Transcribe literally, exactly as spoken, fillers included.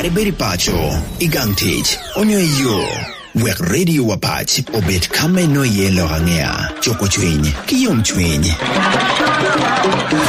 Mari beri pacho, igang tich, onyo yo. Wek radio wapach, obet kame no yelo hangea. Choko chwiny, kiyom chwiny.